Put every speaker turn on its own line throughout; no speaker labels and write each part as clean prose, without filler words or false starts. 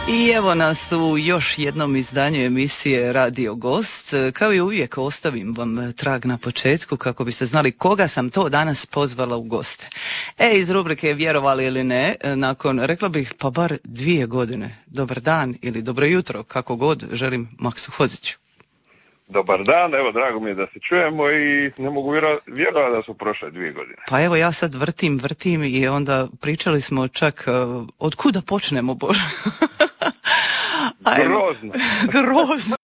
I evo nas u još jednom izdanju emisije Radio Gost. Kao i uvijek ostavim vam trag na početku kako biste znali koga sam to danas pozvala u goste. Iz rubrike Vjerovali ili ne, nakon, rekla bih, pa bar 2 godine, dobar dan ili dobro jutro, kako god, želim Maksu Hoziću.
Dobar dan, evo drago mi je da se čujemo i ne mogu vjerovati da su prošle 2 godine.
Pa evo ja sad vrtim i onda pričali smo čak od kuda počnemo, Bože.
Grozno.
Grozno.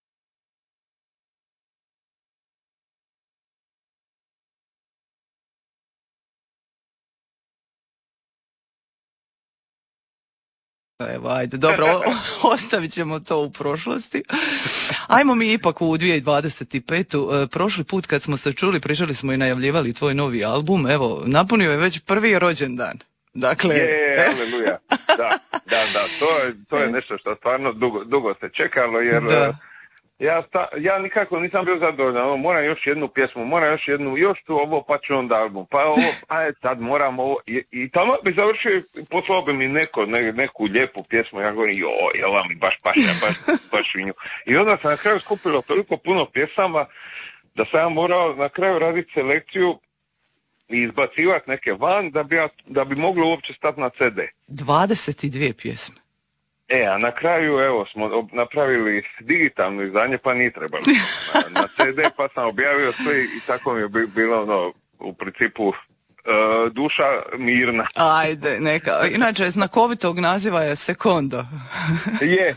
Evo, ajde, dobro, ostavit ćemo to u prošlosti. Ajmo mi ipak u 2025. Prošli put kad smo se čuli, pričali smo i najavljivali tvoj novi album, evo, napunio je već prvi rođendan. Dakle...
Aleluja. Da, to je nešto što stvarno dugo se čekalo, jer ja nikako nisam bio zadovoljan, moram još jednu pjesmu, još tu ovo, pa ću onda album, pa ovo, sad moram ovo, i tamo bi završio, poslao bi mi neku lijepu pjesmu, ja govorim, ova mi baš paša, baš i nju. I onda sam na kraju skupilo toliko puno pjesama, da sam ja morao na kraju raditi selekciju i izbacivati neke van, da bi moglo uopće stati na CD.
22 pjesme.
A na kraju, evo, smo napravili digitalno izdanje, pa nije trebalo na CD, pa sam objavio sve i tako mi je bilo, u principu, duša mirna.
Ajde, neka. Inače, znakovitog naziva je Secondo.
Je.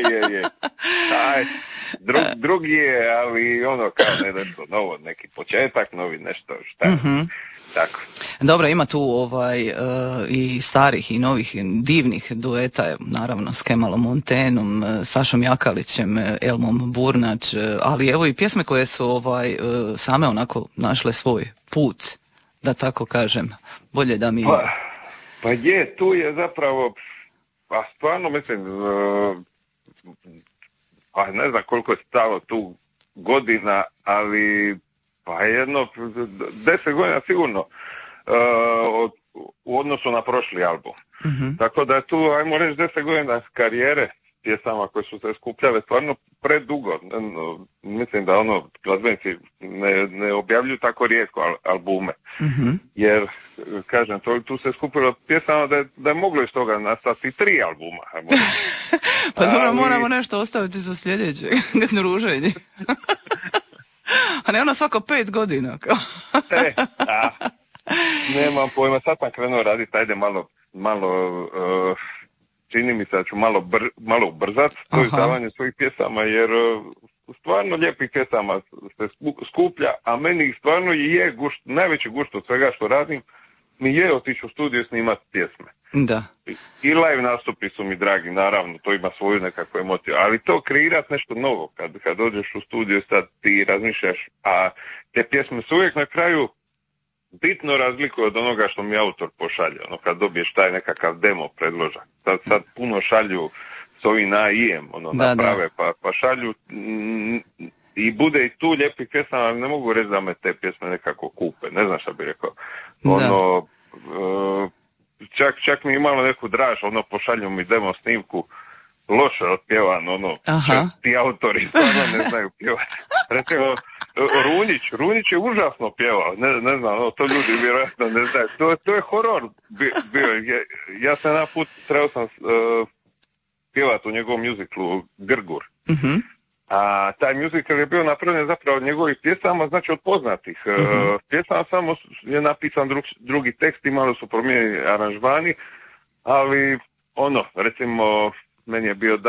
Drugi je, ali kao nešto novo, neki početak, novi nešto, šta. Mm-hmm. Tako.
Dobro, ima tu i starih i novih divnih dueta, naravno s Kemalom Montenom, Sašom Jakalićem, Elmom Burnač, ali evo i pjesme koje su same onako našle svoj put, da tako kažem. Bolje da mi...
Pa je, tu je zapravo, pa stvarno mislim, pa ne znam koliko je stalo tu godina, ali pa jedno 10 godina sigurno u odnosu na prošli album. Mm-hmm. Tako da je tu, ajmo reći, 10 godina karijere pjesama koje su se skupljale stvarno predugo. Mislim da glazbenici ne objavljuju tako rijetko albume. Mm-hmm. Jer, kažem, tu se skupilo pjesama da je moglo iz toga nastati 3 albuma.
Pa dobro, moramo nešto ostaviti za sljedeće druženje. A ne svako 5 godina.
Nemam pojma, sad sam krenuo raditi, ajde malo čini mi se da ću malo ubrzati to izdavanje svojih pjesama, jer stvarno lijepih pjesama se skuplja, a meni stvarno je najveći gušt od svega što radim, mi je otići u studiju snimati pjesme.
Da.
I live nastupi su mi dragi, naravno, to ima svoju nekakvu emociju, ali to kreirati nešto novo, kad dođeš u studiju sad ti razmišljaš, a te pjesme su uvijek na kraju bitno razlikuju od onoga što mi autor pošalje, kad dobiješ taj nekakav demo predložak. Sad puno šalju s ovim AI-em, naprave, pa šalju i bude i tu lijepih pjesama, ali ne mogu reći da me te pjesme nekako kupe, ne znam šta bi rekao. Čak mi je imalo neku draž, pošalju mi demo snimku, loše otpjevan, čak ti autori stvarno ne znaju pjevati. Recimo, Runjić je užasno pjevao, ne znam, to ljudi vjerojatno ne znaju. To je horor bio. Ja sam jedan put trebao sam pjevati u njegovom muziklu Grgur. Mm-hmm. A taj muzikal je bio napravljen zapravo od njegovih pjesama, znači od poznatih pjesama, samo je napisan drugi tekst i malo su promijenjeni aranžmani, ali recimo, meni je bio